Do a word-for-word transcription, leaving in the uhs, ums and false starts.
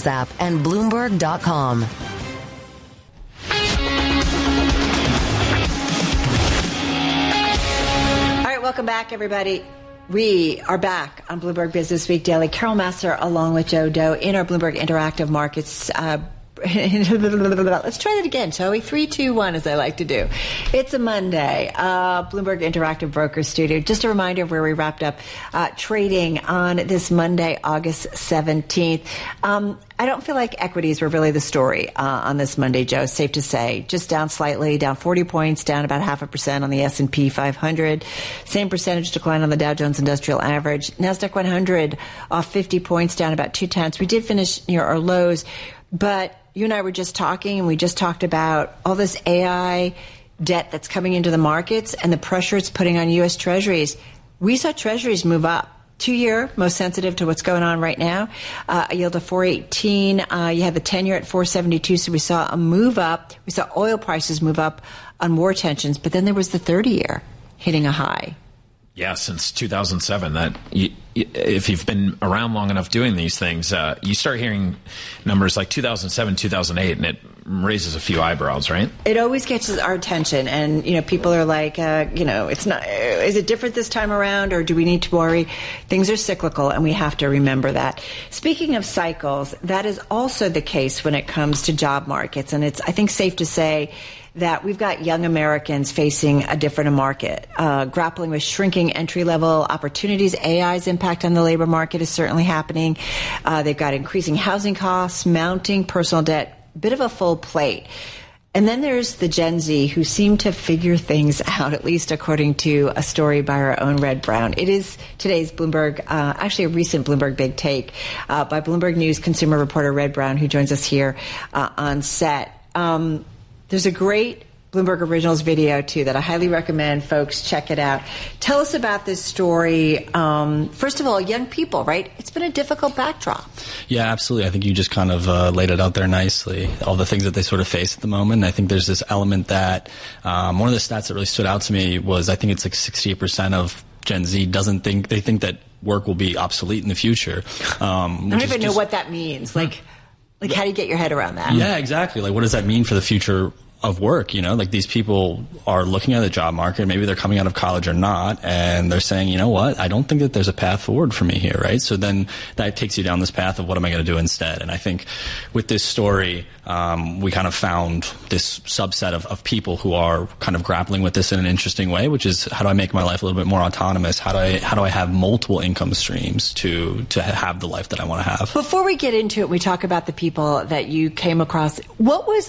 Business app and Bloomberg dot com. Welcome back, everybody. We are back on Bloomberg Business Week Daily. Carol Massar along with Joe Doe in our Bloomberg Interactive Markets. Uh, let's try that again, shall we? Three, two, one, as I like to do. It's a Monday. Uh, Bloomberg Interactive Brokers Studio. Just a reminder of where we wrapped up uh, trading on this Monday, August seventeenth. Um, I don't feel like equities were really the story uh, on this Monday, Joe. Safe to say. Just down slightly, down forty points, down about half a percent on the S and P five hundred. Same percentage decline on the Dow Jones Industrial Average. NASDAQ one hundred off fifty points, down about two tenths. We did finish near our lows, but you and I were just talking, and we just talked about all this A I debt that's coming into the markets and the pressure it's putting on U S Treasuries. We saw Treasuries move up. Two-year, most sensitive to what's going on right now, uh, a yield of four eighteen. Uh, you had the ten-year at four seventy-two, so we saw a move up. We saw oil prices move up on war tensions, but then there was the thirty-year hitting a high. Yeah, since two thousand seven. That you, if you've been around long enough doing these things, uh, you start hearing numbers like two thousand seven, two thousand eight, and it raises a few eyebrows, right? It always catches our attention, and you know, people are like, uh, you know, it's not. Is it different this time around, or do we need to worry? Things are cyclical, and we have to remember that. Speaking of cycles, that is also the case when it comes to job markets, and it's, I think, safe to say that we've got young Americans facing a different market, uh, grappling with shrinking entry-level opportunities. A I's impact on the labor market is certainly happening. Uh, they've got increasing housing costs, mounting personal debt, bit of a full plate. And then there's the Gen Z who seem to figure things out, at least according to a story by our own Red Brown. It is today's Bloomberg, uh, actually a recent Bloomberg Big Take uh, by Bloomberg News consumer reporter Red Brown, who joins us here uh, on set. Um, There's a great Bloomberg Originals video, too, that I highly recommend folks check it out. Tell us about this story. Um, first of all, young people, right? It's been a difficult backdrop. Yeah, absolutely. I think you just kind of uh, laid it out there nicely, all the things that they sort of face at the moment. I think there's this element that um, one of the stats that really stood out to me was I think it's like sixty-eight percent of Gen Z doesn't think, they think that work will be obsolete in the future. Um, I don't even know just, what that means. Like, like how do you get your head around that? Yeah, exactly. Like, what does that mean for the future of work? You know, like these people are looking at the job market, maybe they're coming out of college or not, and they're saying, you know what, I don't think that there's a path forward for me here, right? So then that takes you down this path of what am I going to do instead? And I think with this story, um, we kind of found this subset of, of people who are kind of grappling with this in an interesting way, which is how do I make my life a little bit more autonomous? How do I, how do I have multiple income streams to, to have the life that I want to have? Before we get into it, we talk about the people that you came across. What was